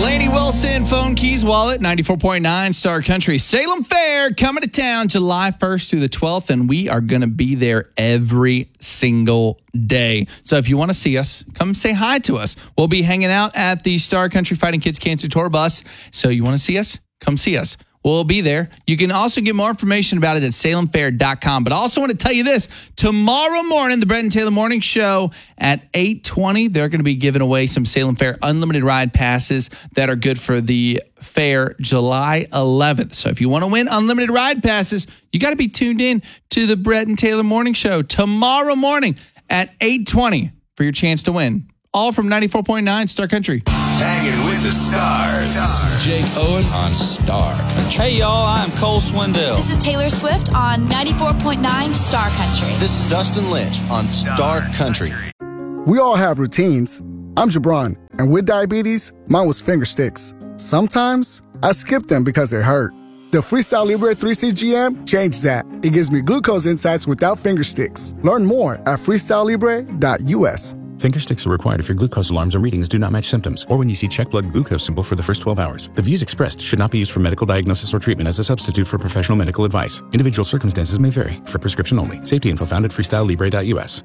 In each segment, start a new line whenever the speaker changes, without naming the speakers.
Lainey Wilson, Phone Keys Wallet, 94.9 Star Country. Salem Fair coming to town July 1st through the 12th, and we are going to be there every single day. So if you want to see us, come say hi to us. We'll be hanging out at the Star Country Fighting Kids Cancer Tour Bus. So you want to see us? Come see us. We'll be there. You can also get more information about it at salemfair.com. But I also want to tell you this. Tomorrow morning, the Brett and Taylor Morning Show at 8:20, they're going to be giving away some Salem Fair unlimited ride passes that are good for the fair July 11th. So if you want to win unlimited ride passes, you got to be tuned in to the Brett and Taylor Morning Show tomorrow morning at 8:20 for your chance to win. All from 94.9 Star Country.
Hanging with the stars.
This is Jake Owen on Star Country.
Hey, y'all, I'm Cole Swindell.
This is Taylor Swift on 94.9 Star Country.
This is Dustin Lynch on Star Country.
We all have routines. I'm Jabron, and with diabetes, mine was finger sticks. Sometimes I skip them because they hurt. The Freestyle Libre 3CGM changed that. It gives me glucose insights without finger sticks. Learn more at freestylelibre.us.
Finger sticks are required if your glucose alarms or readings do not match symptoms, or when you see check blood glucose symbol for the first 12 hours. The views expressed should not be used for medical diagnosis or treatment as a substitute for professional medical advice. Individual circumstances may vary. For prescription only. Safety info found at freestylelibre.us.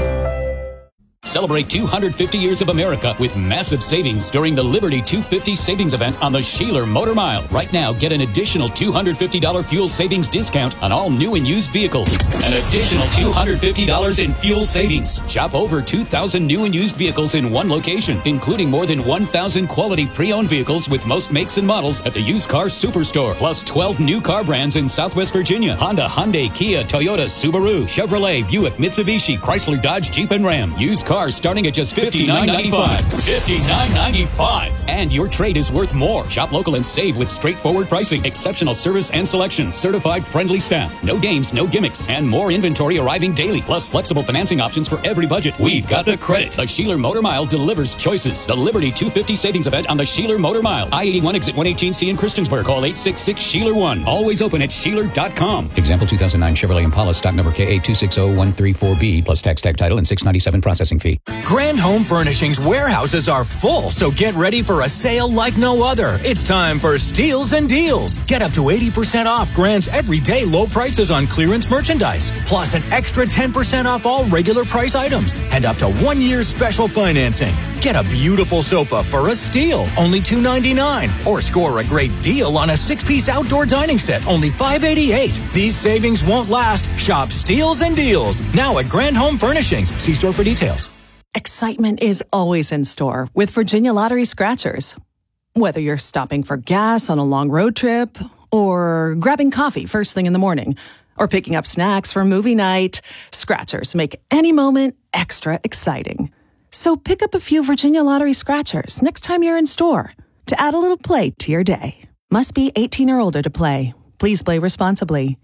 Celebrate 250 years of America with massive savings during the Liberty 250 savings event on the Sheeler Motor Mile. Right now, get an additional $250 fuel savings discount on all new and used vehicles. An additional $250 in fuel savings. Shop over 2,000 new and used vehicles in one location, including more than 1,000 quality pre-owned vehicles with most makes and models at the Used Car Superstore. Plus 12 new car brands in Southwest Virginia. Honda, Hyundai, Kia, Toyota, Subaru, Chevrolet, Buick, Mitsubishi, Chrysler, Dodge, Jeep, and Ram. Used cars starting at just $59.95. $59.95. And your trade is worth more. Shop local and save with straightforward pricing, exceptional service and selection, certified friendly staff, no games, no gimmicks, and more inventory arriving daily, plus flexible financing options for every budget. We've got the credit. The Sheeler Motor Mile delivers choices. The Liberty 250 savings event on the Sheeler Motor Mile. I-81 exit 118C in Christiansburg. Call 866-SHEELER1. Always open at Sheeler.com.
Example 2009 Chevrolet Impala stock number KA260134B plus tax tag title and $697 processing fee.
Grand Home Furnishings warehouses are full, so get ready for a sale like no other. It's time for Steals and Deals. Get up to 80% off Grand's everyday low prices on clearance merchandise, plus an extra 10% off all regular price items, and up to 1 year special financing. Get a beautiful sofa for a steal, only $299, or score a great deal on a 6-piece outdoor dining set, only $588. These savings won't last. Shop Steals and Deals now at Grand Home Furnishings. See store for details.
Excitement is always in store with Virginia Lottery Scratchers. Whether you're stopping for gas on a long road trip, or grabbing coffee first thing in the morning, or picking up snacks for movie night, Scratchers make any moment extra exciting. So pick up a few Virginia Lottery Scratchers next time you're in store to add a little play to your day. Must be 18 or older to play. Please play responsibly.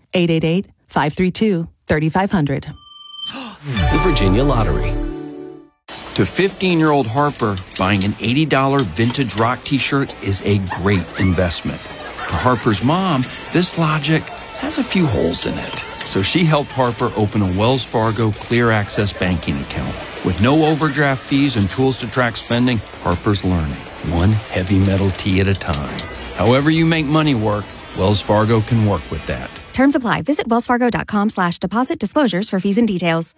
888-532-3500.
The Virginia Lottery. To 15-year-old Harper, buying an $80 vintage rock t-shirt is a great investment. To Harper's mom, this logic has a few holes in it. So she helped Harper open a Wells Fargo Clear Access banking account. With no overdraft fees and tools to track spending, Harper's learning, one heavy metal tee at a time. However you make money work, Wells Fargo can work with that.
Terms apply. Visit wellsfargo.com/deposit disclosures for fees and details.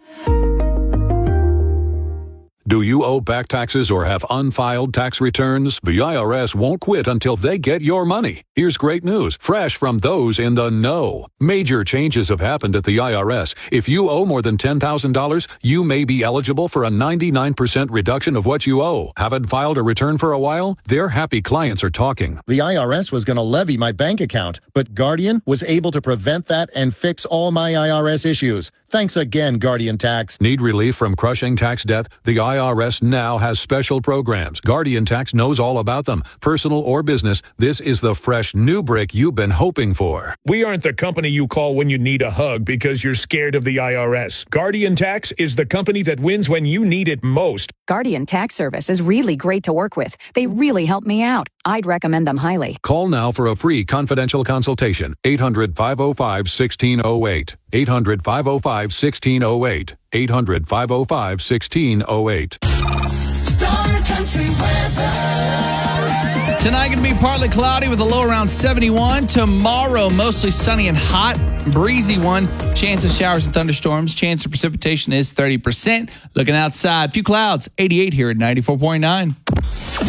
Do you owe back taxes or have unfiled tax returns? The IRS won't quit until they get your money. Here's great news, fresh from those in the know. Major changes have happened at the IRS. If you owe more than $10,000, you may be eligible for a 99% reduction of what you owe. Haven't filed a return for a while? Their happy clients are talking.
The IRS was going to levy my bank account, but Guardian was able to prevent that and fix all my IRS issues. Thanks again, Guardian Tax.
Need relief from crushing tax debt? The IRS now has special programs. Guardian Tax knows all about them. Personal or business, this is the fresh new brick you've been hoping for.
We aren't the company you call when you need a hug because you're scared of the IRS. Guardian Tax is the company that wins when you need it most.
Guardian Tax Service is really great to work with. They really help me out. I'd recommend them highly.
Call now for a free confidential consultation. 800-505-1608. 800-505-1608. 800-505-1608.
Star Country Weather.
Tonight going to be partly cloudy with a low around 71. Tomorrow, mostly sunny and hot, breezy one. Chance of showers and thunderstorms. Chance of precipitation is 30%. Looking outside, few clouds, 88 here at 94.9.